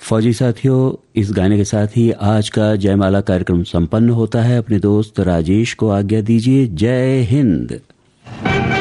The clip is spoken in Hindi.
फौजी साथियों, इस गाने के साथ ही आज का जयमाला कार्यक्रम संपन्न होता है। अपने दोस्त राजेश को आज्ञा दीजिए। जय हिंद।